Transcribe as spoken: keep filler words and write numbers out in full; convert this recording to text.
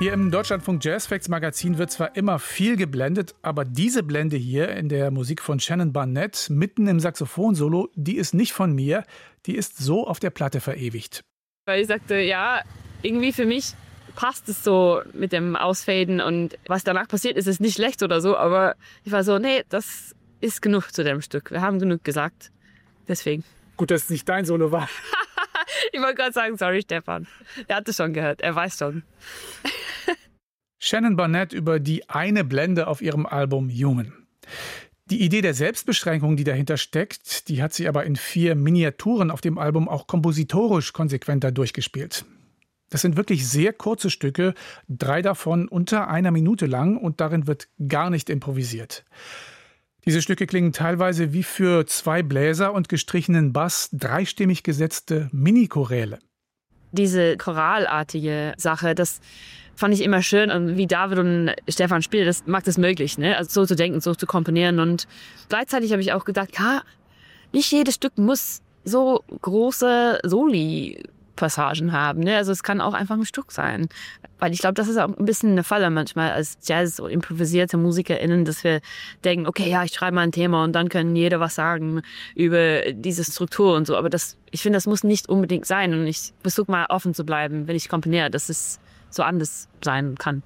Hier im Deutschlandfunk Jazz Facts Magazin wird zwar immer viel geblendet, aber diese Blende hier in der Musik von Shannon Barnett, mitten im Saxophon-Solo, die ist nicht von mir, die ist so auf der Platte verewigt. Weil ich sagte, ja, irgendwie für mich passt es so mit dem Ausfaden und was danach passiert, ist es nicht schlecht oder so, aber ich war so, nee, das ist genug zu dem Stück. Wir haben genug gesagt, deswegen. Gut, dass es nicht dein Solo war. Ich wollte gerade sagen, sorry Stefan, er hat es schon gehört, er weiß schon. Shannon Barnett über die eine Blende auf ihrem Album Human. Die Idee der Selbstbeschränkung, die dahinter steckt, die hat sie aber in vier Miniaturen auf dem Album auch kompositorisch konsequenter durchgespielt. Das sind wirklich sehr kurze Stücke, drei davon unter einer Minute lang und darin wird gar nicht improvisiert. Diese Stücke klingen teilweise wie für zwei Bläser und gestrichenen Bass dreistimmig gesetzte Mini-Choräle. Diese choralartige Sache, das fand ich immer schön und wie David und Stefan spielen, das macht es möglich, ne? Also so zu denken, so zu komponieren und gleichzeitig habe ich auch gedacht, ja, nicht jedes Stück muss so große Soli-Passagen haben, ne? Also es kann auch einfach ein Stück sein, weil ich glaube, das ist auch ein bisschen eine Falle manchmal als Jazz- und improvisierte MusikerInnen, dass wir denken, okay, ja, ich schreibe mal ein Thema und dann können jeder was sagen über diese Struktur und so, aber das, ich finde, das muss nicht unbedingt sein und ich versuche mal offen zu bleiben, wenn ich komponiere, dass es so anders sein kann.